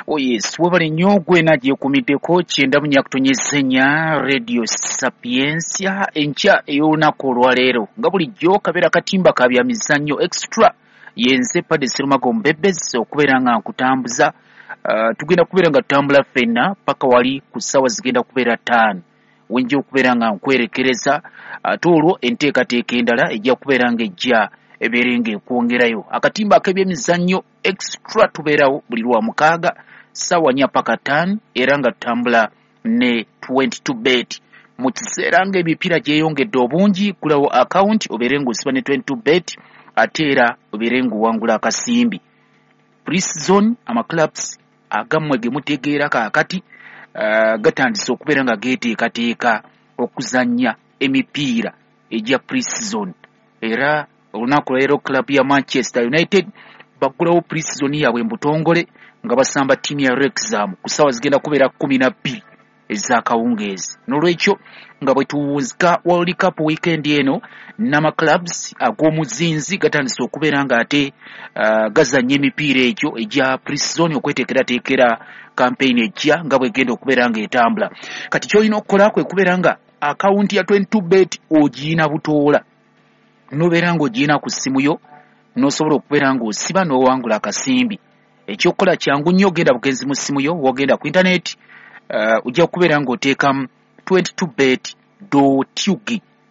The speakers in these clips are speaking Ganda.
Oh yes, webale nnyo gwe nagyekumiddeko kyenda mu nyakutonyezenya Radio Sapiensia enkya ey'olunaku olwaleero nga bulijjo kabeera katimba ka bya mizannyo extra yenze Padde Sserumago Mbebezi okubeera nga nkutambuza tugenda kubeera nga tutambula ffenna paka wali ku ssaawa zigenda kubeera 5 wenja okubeera nga nkwerekereza ate olwo enteekateeka endala ejja kubeera nga ejja ebeere ng'ekwongerayo akatimba ak'ebyemizannyo extra tubeerawo buli lwamukaaga ssaawa 4 paka 5 era nga tutambula ne 22 bet mu kiseera ng'emipiira gyeyongedde obungi kulawo account obeere ng'osiba ne 22 bet ate era obeere ng'owangula akasimbi pre-season amaclubs agammwe ge mutegeera kaakati gatandise okubeera nga geeteekateeka okuzannya emipiira egya pre-season era olunaku leero club ya Manchester United baggulawo pre-season yaabwe mbutongole nga basamba ttiimu ya Wrexham ku ssaawa zigenda kubeera 12 ez'akawungeezi n'olwekyo nga bwe tuwuzika World Cup weekend eno n'amaclubs ag'omuzinzi gatandise okubeera nga ate gazannya emipiira egyo egya pre-season okweteekerateekera campaign ejja nga bwegenda okubeera ng'etambula kati ky'olina okukola kwe kubeera nga akawunti ya 22 bet ogiina butoola n'obeera ng'ogiina ku ssimu yo n'osobola okubeera ng'osiba n'owangula akasimbi ekyokukola kyangu nnyo ogenda bugenzi mu ssimu yo wogenda ku internet ojja kubeera ng'oteekamu 22bet.ug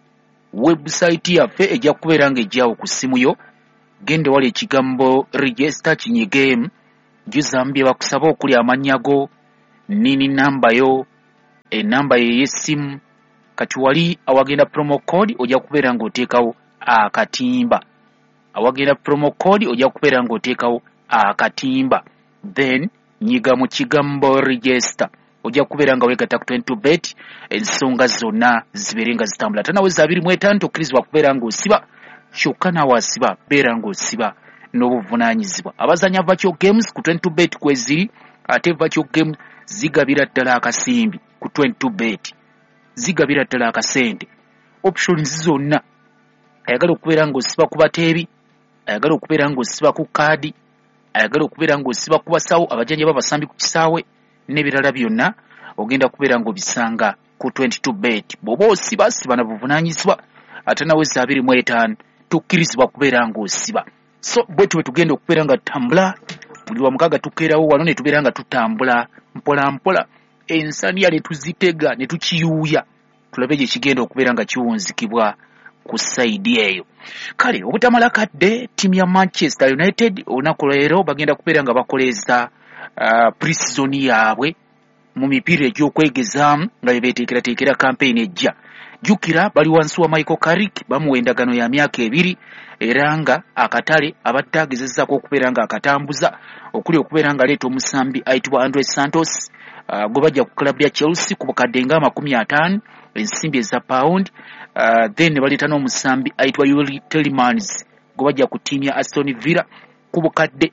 website yaffe ejja kubeera ng'ejjaawo ku ssimu yo gende wali ekigambo register kinyigeemu juzamu bye bakusaba okuli amannya go nini namba yo enamba yo ey'essimu kati wali awagenda promo code ojja kubeera ng'oteekawo akatimba awagenda promo code ojja kubeera ng'oteekawo akatimba then nyiga mu kigambo register ojja kubeera nga weegatta ku 22 bet ensonga zonna zibeere nga zitambula tanaweza 25 tokkirizibwa kubeera ng'osiba kyokka naawe asiba beera ng'osiba n'obuvunaanyizibwa abazanya virtual games ku 22 bet kweziri ate virtual games zigabira ddala akasimbi ku 22 bet zigabira ddala akasente options zonna ayagala okubeera ng'osiba ku bateebi ayagala okubeera ng'osiba ku kaadi ayagala okubeera ng'osiba ku basawo abajanja babasambi ku kisaawe n'ebirala byonna ogenda kubeera ng'obisanga ku 22 bet bw'oba osiba siba na buvunaanyizibwa ate naweza 25 tukkirizibwa kubeera ng'osiba so bwetu bwe tugenda okubeera nga tutambula buli lwamukaaga tukeerawo wano ne tubeera nga tutambula mpola mpola ensaniya ne tuzitega ne tukiyuuya tulabe gye kigenda okubeera nga kiwunzikibwa ku sayidi eyo kale obutamala kadde ttiimu ya Manchester United olunaku leero bagenda kubeera nga bakoleeza pre-season yaabwe mu mipiira egy'okwegezaamu nga bye beeteekerateekera campaign ejja jjukira bali wansi wa Michael Carrick bamuwa endagano ya myaka 2 era nga akatale abadde agezezzaako okubeera nga akatambuza okuli okubeera nga aleeta omusambi ayitibwa Andre Santos gwe bajja ku club ya Chelsea ku bukadde nga 50 ensimbi eza pound then baleeta n'omusambi ayitibwa Yuri Tielemans gwe bajja ku ttiimu ya Aston Villa ku bukadde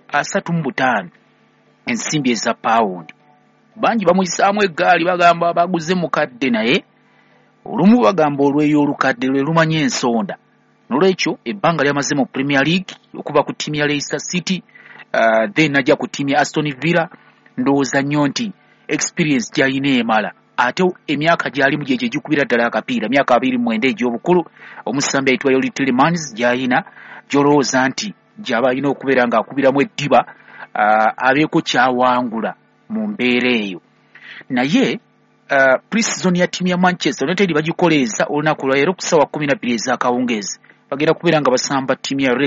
35 ensimbi eza pound bangi bamuyisaamu eggaali bagamba baguze mukadde naye olumu bagamba olweyo olukadde lwe lumanya ensonda n'olwekyo ebbanga lyamaze mu Premier League okuva ku ttiimu ya Leicester City then najja ku ttiimu ya Aston Villa ndowooza nnyo nti experience gy'alina emala ate emyaka gy'alimu gye gikubira ddala akapiira myaka 29 egy'obukulu omusambi ayitibwa Yuri Tielemans gy'alina gy'olowooza nti gy'aba alina okubeera ng'akubiramu eddiba abeeko kyawangula mu mbeera eyo naye pre-season ya ttiimu ya Manchester United bagikoleeza olunaku lwaleero ku ssaawa 12 ez'akawungeezi bagenda kubeera nga basamba ttiimu ya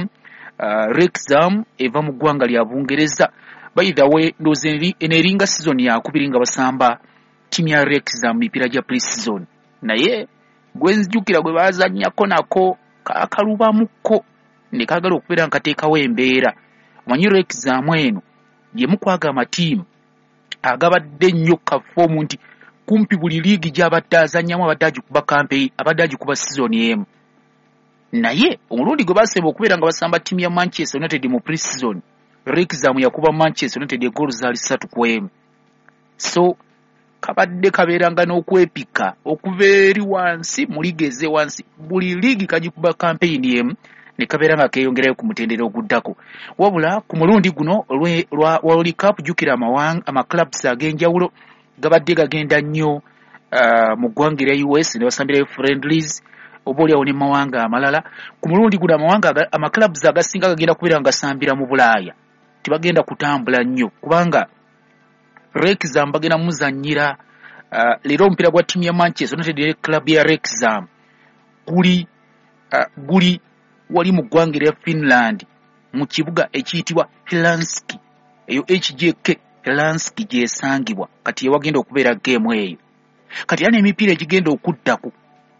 Wrexham eva mu ggwanga lya Bungereza by the way ndowooza eneringa season yakubiri nga basamba ttiimu ya Wrexham mipiira gya pre-season naye gwe nzijukira gwe bazannyako nako kakalubamukko ne kaagala okubeera nga kateekawo embeera omanyi Wrexham eno yemu kwaga amatiimu agabadde nnyo kafoomu nti kumpi buli liigi gy'abadde azannyamu abadde agikuba campaign abadde agikuba season emu naye omulundi gwe basemba okubeera nga basamba ttiimu ya Manchester United mu pre-season Wrexham yakuba Manchester United eggoolu zaali 3-1 so kabadde kabeeranga n'okwepika okuva eri wansi mu liigi ez'ewansi buli liigi kagikuba campaign emu ne kabeera nga keeyongerayo ku mutendera oguddako. Wabula ku mulundi guno lwa World Cup jjukira amaclubs ag'enjawulo gabadde gagenda nnyo mu ggwanga erya US ne basambirayo friendlies oba oliawo ne mawanga amalala. Ku mulundi guno amaclubs agasinga gagenda kubeera nga gasambira mu Bulaaya tebagenda kutambula nnyo kubanga Wrexham bagenda muzannyira leero omupiira gwa ttiimu ya Manchester United ne club ya Wrexham guli wali mu ggwanga erya Finland mu kibuga ekiyitibwa Helsinki. Eyo HJK Helsinki gyesangibwa kati yewagenda okubeera geemu eyo. Kati yana emipiira egigenda okuddako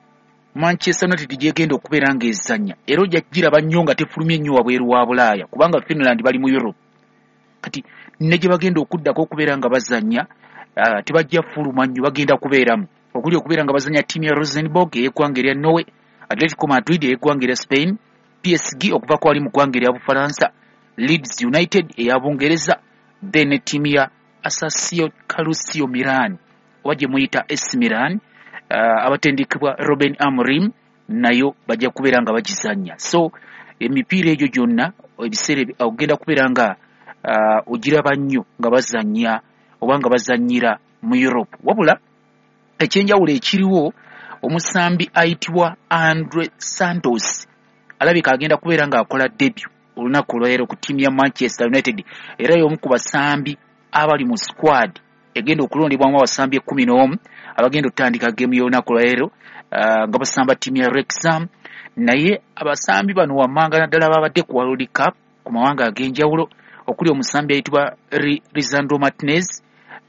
Manchester United gyegenda okubeera ng'ezannya era ojja giraba nnyo nga tefulumye nnyo wabweru wa Bulaaya kubanga Finland bali mu Europe. Kati ne gye bagenda okuddako okubeera nga bazannya tebajja fuluma nnyo bagenda kubeeramu okuli okubeera nga bazannya ttiimu ya Rosenborg ey'eggwanga erya Norway, Atletico Madrid ey'eggwanga erya Spain, PSG okuva ku wali mu ggwanga erya Bufalansa, Leeds United eya Bungereza, then ttiimu ya Assasio Calcio Milan oba gye muyita AC Milan abatendekebwa Ruben Amorim nayo bajja kubeera nga bagizannya. So emipiira egyo gyonna ebiseera ogenda kubeera nga ogiraba nnyo nga bazannya oba nga bazannyira mu Europe. Wabula ekyenjawulo ekiriwo omusambi ayitibwa Andre Santos alabika agenda kubeera nga akola debut olunaku olwaleero ku ttiimu ya Manchester United era y'omu ku basambi abali mu squad egenda okulondebwamu abasambi 11 abagenda okutandika geemu y'olunaku olwaleero nga basamba ttiimu ya Wrexham. Naye abasambi bano wammanga naddala babadde ku World Cup ku mawanga ag'enjawulo okuli omusambi ayitibwa Lisandro Martinez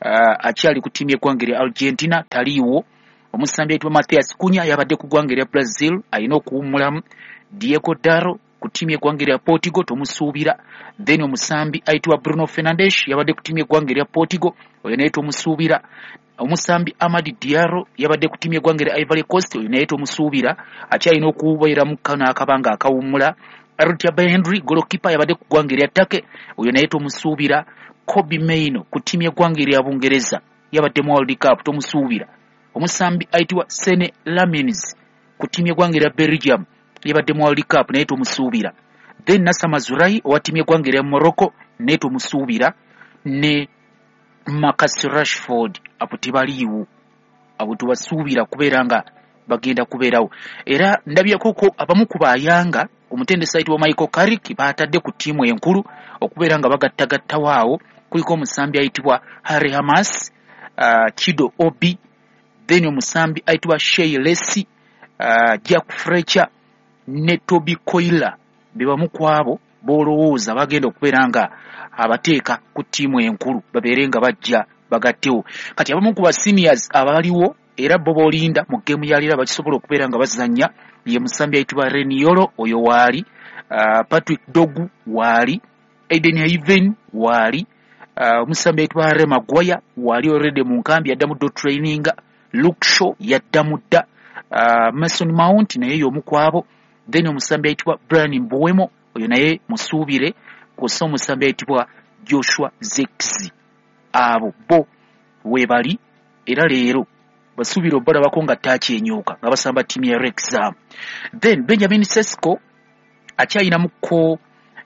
akyali ku ttiimu y'eggwanga erya Argentina taliiwo. Omusambi ayitibwa Matthias Cunha yabadde ku ggwanga erya Brazil alina okuwummulamu. Diego Daro ku ttiimu y'eggwanga erya Portugal tomusuubira. Then omusambi ayitibwa Bruno Fernandes yabadde ku ttiimu y'eggwanga erya Portugal oyo naye tomusuubira. Omusambi Amadi Diallo yabadde ku ttiimu y'eggwanga erya Ivory Coast oyo naye tomusuubira akyalina okubeera mu kano akabanga akawummula. Artia Henry golokipa yabadde ku ggwanga erya Turkey oyo naye tomusuubira. Kobe Mainoo ku ttiimu y'eggwanga erya Bungereza yabadde mu World Cup tomusuubira. Omusambi ayitibwa Sene Lamens ku ttiimu y'eggwanga erya Belgium yabadde mu World Cup naye tomusuubira. Then Nassar Mazraoui owa ttiimu y'eggwanga erya Morocco naye tomusuubira. Ne Marcus Rashford abo tebaliiwo, abo tubasuubira kubeera nga bagenda kubeerawo. Era ndabyeko ko abamu ku bayanga omutendesi ayitibwa Michael Carrick baatadde ku ttiimu enkulu okubeera nga bagattagattawo awo. Kuliko omusambi ayitibwa Harry Hamas, Chido Obi, then omusambi ayitibwa Shea Lesi, Jack Fletcher ne Toby Coyla be bamu ku abo b'olowooza bagenda okubeera nga abateeka ku ttiimu enkulu babeere nga bajja bagattewo. Kati abamu ku ba seniors abaliwo era bo b'olinda mu geemu ya leero bakisobola okubeera nga bazannya ye musambi ayitibwa Reniolo oyo waali, Patrick Dogu waali, Eden Haven waali, omusambi ayitibwa Harry Maguire waali already mu nkambi yadda mu do training, Luke Shaw yadda mu dda, Mason Mount naye y'omu ku abo, then omusambi ayitibwa Brian Mbeumo oyo naye musuubire, kw'ossa omusambi ayitibwa Joshua Zirkzee. Abo bo weebali era leero basuubira obalabako nga taakyenyuuka nga basamba ttiimu ya Wrexham. Then Benjamin Sesko akyayinamuko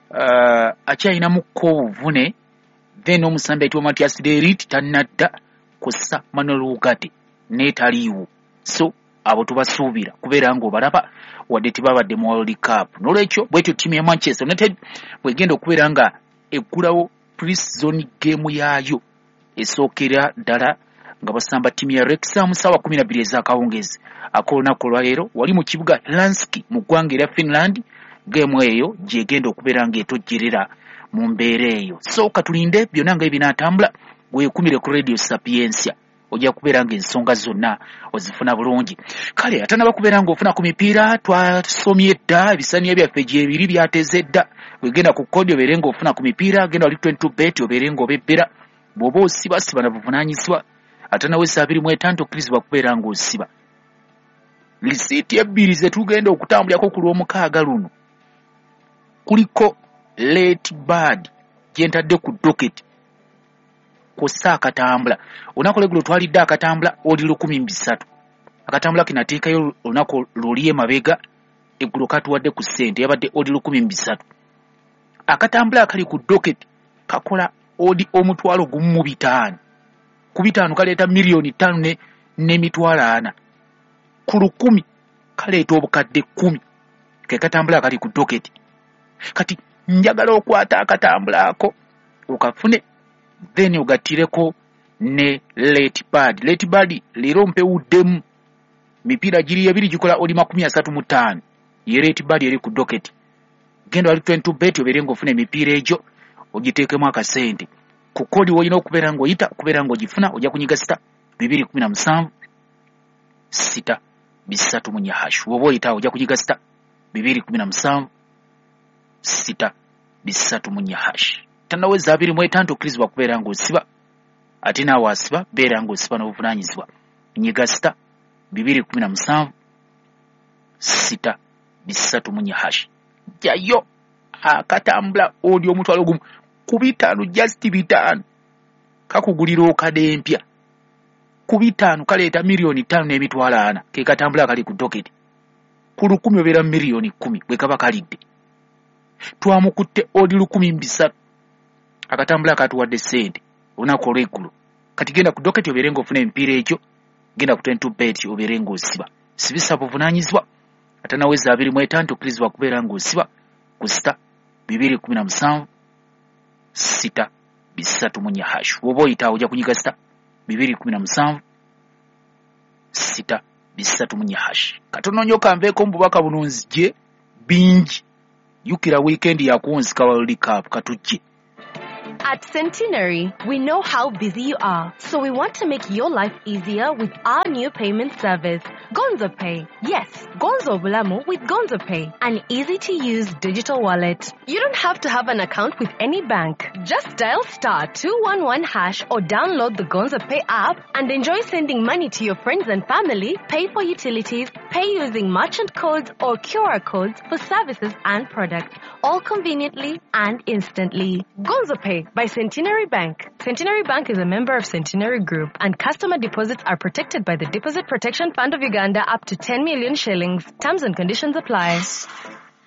obuvune, then omusambi ayitibwa Matthias de Ligt tannadda, kw'ossa Manuel Ugarte n'etaliiwo. So abo tubasuubira kubeera ng'obalaba wadde tebabadde mu World Cup. N'olwekyo bwetyo ttiimu ya Manchester United bwegenda okubeera nga eggulawo pre-season geemu yaayo esookera ddala nga basamba ttiimu ya Wrexham ssaawa 12 ez'akawungeezi ak'olunaku olwaleero wali mu kibuga Helsinki mu ggwanga erya Finland. Geemu eyo gyegenda okubeera ng'etojjerera mu mbeera eyo. So katulinde byonna nga ebinaatambula, weekumire ku Radio Sapiensia ojja kubeera ng'ensonga zonna ozifuna bulungi. Kale atanaba kubeera ng'ofuna ku mipiira twasomye dda ebisaaniya byaffe gyebiri byateze dda. Wegenda ku kodi obeere ng'ofuna ku mipiira, genda wali 22bet obeere ng'obebbera. Bw'oba osiba na buvunaanyizibwa ate nawe 25 okkirizibwa kubeera ng'osiba. Lisiiti ebbiri ze tugenda okutambulako ku lw'omukaaga luno kuliko late bird gye ntadde ku docket kw'ossa akatambula. Olunaku lw'eggulo twalidde akatambula oli 13. Akatambula kinateekayo olunaku luli emabega eggulo katuwadde ku ssente yabadde odi 1,300. Akatambula akali ku docket kakola odi omutwalo gumu mu 5. Ku 5 kaleeta miliyoni 5 n'emitwalo 4. Ku 10 kaleeta obukadde 10. Ke katambula akali ku docket. Kati njagala okwata akatambula ako ukafune then ugatireko ne late bad. Late bad leero mpewuddemu mipiira giri ebiri gikola oli 35. Ye late bad eri ku docket. Genda wali 22 bet oberengo ofune emipiira egyo ogiteekemu akasente. Ku kodi woyina okubeera ng'oyita okubeera ng'ogifuna ojja kunyiga sita 217 6 bisatu mu hash. Woba oyita ojja kunyiga sita 217 6 bisatu mu hash. Tanaweza 25 okirizibwa kubeera ng'osiba ate naawe asiba beera ng'osiba n'obuvunaanyizibwa. Nyiga sita 217 6 bisatu mu hash. Jayo akatambula odi omutwalo gumu ku 5 just 5 kakugulira okade empya. Ku 5 kaleeta miliyoni 5 n'emitwalo 4 ke katambula kali ku docket. Ku 10 obeera miliyoni 10 bwe kaba kalidde. Twamukutte odi 1,300. Akatambula katuwadde ssente olunaku olw'eggulu. Kati genda ku docket obeere ng'ofuna emipiira egyo. Genda ku 22 bet obeere ng'osiba. Sibisa buvunaanyizibwa. Atanaweza 25 okirizibwa kubeera ng'osiba ku sita 217 6 bisatu mu hash. Woba oyita ojja kunyiga sita 217 6 bisatu mu hash. Katono nnyo kanveeko mu bubaka buno nzije bingi. Yukira weekend ya kuwunzika World Cup katujje. At Centenary, we know how busy you are, so we want to make your life easier with our new payment service, Gonzo Pay. Yes, Gonzo Bulamu with Gonzo Pay, an easy-to-use digital wallet. You don't have to have an account with any bank. Just dial *211# or download the Gonzo Pay app and enjoy sending money to your friends and family, pay for utilities, pay using merchant codes or QR codes for services and products, all conveniently and instantly. Gonzo Pay by Centenary Bank. Centenary Bank is a member of Centenary Group, and customer deposits are protected by the Deposit Protection Fund of Uganda up to 10 million shillings. Terms and conditions apply.